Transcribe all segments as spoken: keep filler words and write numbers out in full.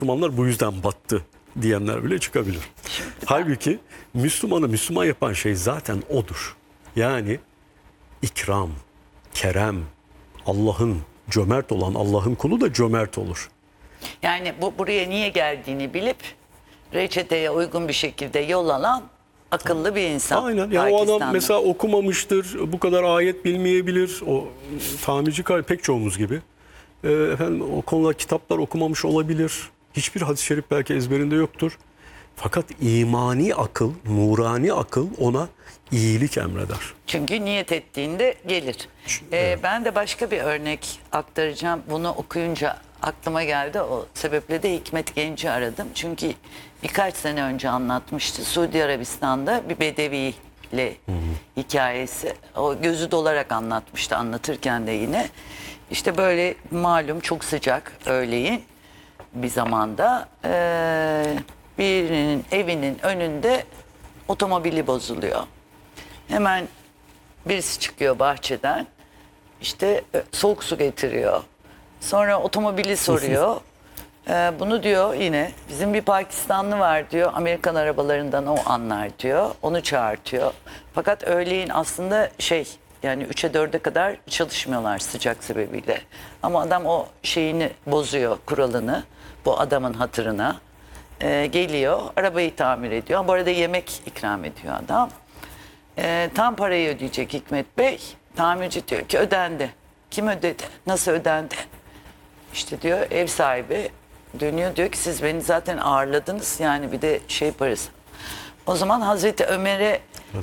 Müslümanlar bu yüzden battı diyenler bile çıkabilir. Halbuki Müslümanı Müslüman yapan şey zaten odur. Yani ikram, kerem, Allah'ın cömert olan Allah'ın kulu da cömert olur. Yani bu buraya niye geldiğini bilip reçeteye uygun bir şekilde yol alan akıllı bir insan. Aynen. Yani o adam Pakistan'da. mesela okumamıştır, bu kadar ayet bilmeyebilir. O tamirci kar pek çoğumuz gibi. Ee, efendim o konuda kitaplar okumamış olabilir. Hiçbir hadis-i şerif belki ezberinde yoktur. Fakat imani akıl, nurani akıl ona iyilik emreder. Çünkü niyet ettiğinde gelir. Ee, evet. Ben de başka bir örnek aktaracağım. Bunu okuyunca aklıma geldi. O sebeple de Hikmet Genç'i aradım. Çünkü birkaç sene önce anlatmıştı. Suudi Arabistan'da bir bedeviyle hikayesi. O gözü dolarak anlatmıştı anlatırken de yine. İşte böyle malum çok sıcak öğleyin bir zamanda eee, birinin evinin önünde otomobili bozuluyor. Hemen birisi çıkıyor bahçeden, işte e, soğuk su getiriyor. Sonra otomobili soruyor. Ee, bunu diyor yine bizim bir Pakistanlı var diyor. Amerikan arabalarından o anlar diyor. Onu çağırtıyor. Fakat öğleyin aslında şey yani üçe dörde kadar çalışmıyorlar sıcak sebebiyle. Ama adam o şeyini bozuyor, kuralını bu adamın hatırına. Ee, geliyor arabayı tamir ediyor. Bu arada yemek ikram ediyor adam. Ee, tam parayı ödeyecek Hikmet Bey. Tamirci diyor ki ödendi. Kim ödedi? Nasıl ödendi? İşte diyor ev sahibi dönüyor diyor ki siz beni zaten ağırladınız yani bir de şey parası. O zaman Hazreti Ömer'e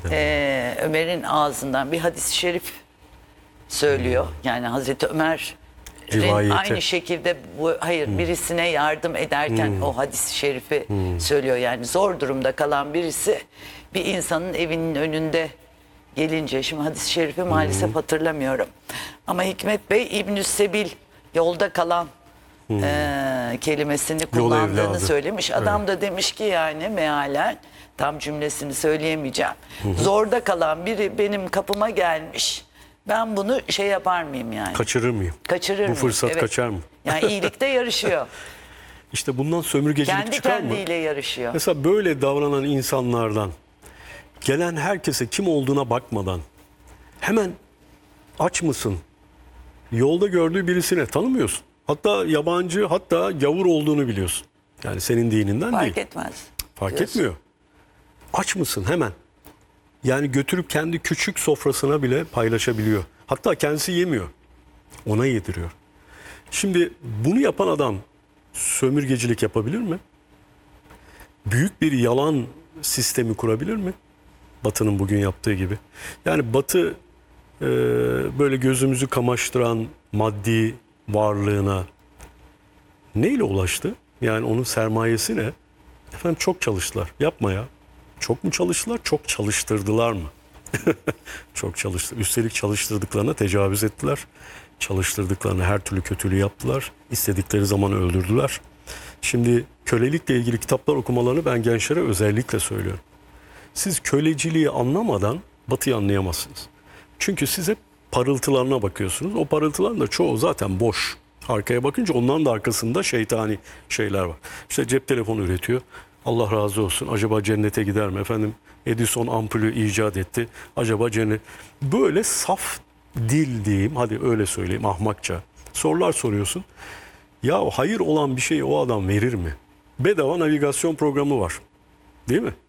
e, Ömer'in ağzından bir hadis-i şerif söylüyor. Yani Hazreti Ömer Rivayeti. aynı şekilde bu hayır birisine yardım ederken o hadis-i şerifi söylüyor. Yani zor durumda kalan birisi bir insanın evinin önünde gelince şimdi hadis-i şerifi maalesef hatırlamıyorum. Ama Hikmet Bey İbn-i Sebil yolda kalan e, kelimesini kullandığını evladı. söylemiş. Adam da demiş ki yani mealen tam cümlesini söyleyemeyeceğim. Zorda kalan biri benim kapıma gelmiş. Ben bunu şey yapar mıyım yani? Kaçırır mıyım? Kaçırır Bu mıyım? fırsat Evet. kaçar mı? Yani iyilikte yarışıyor. İşte bundan sömürgecilik Kendi çıkar mı? kendiyle yarışıyor. Mesela böyle davranan insanlardan gelen herkese kim olduğuna bakmadan hemen aç mısın? Yolda gördüğü birisine tanımıyorsun. Hatta yabancı hatta gavur olduğunu biliyorsun. Yani senin dininden değil. Fark etmez. Fark diyorsun. etmiyor. Aç mısın hemen? Yani götürüp kendi küçük sofrasına bile paylaşabiliyor. Hatta kendisi yemiyor. Ona yediriyor. Şimdi bunu yapan adam sömürgecilik yapabilir mi? Büyük bir yalan sistemi kurabilir mi? Batı'nın bugün yaptığı gibi. Yani Batı e, böyle gözümüzü kamaştıran maddi varlığına neyle ulaştı? Yani onun sermayesi ne? Efendim çok çalıştılar. Yapma ya. Çok mu çalıştılar? Çok çalıştırdılar mı? Çok çalıştı. Üstelik çalıştırdıklarına tecavüz ettiler. Çalıştırdıklarına her türlü kötülüğü yaptılar. İstedikleri zaman öldürdüler. Şimdi kölelikle ilgili kitaplar okumalarını ben gençlere özellikle söylüyorum. Siz köleciliği anlamadan Batı'yı anlayamazsınız. Çünkü siz hep parıltılarına bakıyorsunuz. O parıltıların da çoğu zaten boş. Arkaya bakınca onların da arkasında şeytani şeyler var. İşte cep telefonu üretiyor. Allah razı olsun. Acaba cennete gider mi? Efendim Edison ampulü icat etti. Acaba cennet... Böyle saf dil diyeyim. Hadi öyle söyleyeyim ahmakça. Sorular soruyorsun. Ya hayır olan bir şeyi o adam verir mi? Bedava navigasyon programı var. Değil mi?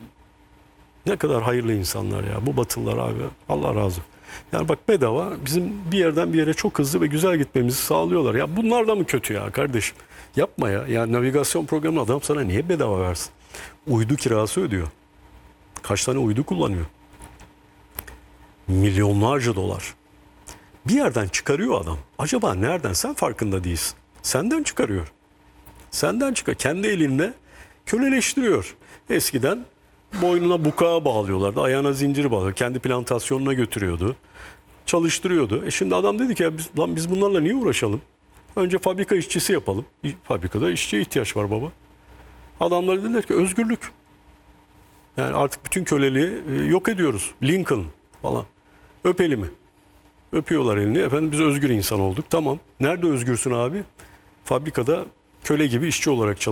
Ne kadar hayırlı insanlar ya. Bu Batılılar abi. Allah razı olsun. Yani bak bedava bizim bir yerden bir yere çok hızlı ve güzel gitmemizi sağlıyorlar. Ya bunlar da mı kötü ya kardeşim? Yapma ya. Yani navigasyon programı adam sana niye bedava versin? Uydu kirası ödüyor. Kaç tane uydu kullanıyor? Milyonlarca dolar. Bir yerden çıkarıyor adam. Acaba nereden? Sen farkında değilsin. Senden çıkarıyor. Senden çıkar. Kendi elinle köleleştiriyor. Eskiden boynuna bukağa bağlıyorlardı. Ayağına zincir bağlıyordu. Kendi plantasyonuna götürüyordu. Çalıştırıyordu. E şimdi adam dedi ki ya biz, lan biz bunlarla niye uğraşalım? Önce fabrika işçisi yapalım. Fabrikada işçiye ihtiyaç var baba. Adamlar dediler ki özgürlük. Yani artık bütün köleliği yok ediyoruz. Lincoln falan. Öp elimi. Öpüyorlar elini. Efendim biz özgür insan olduk. Tamam. Nerede özgürsün abi? Fabrikada köle gibi işçi olarak çalışıyor.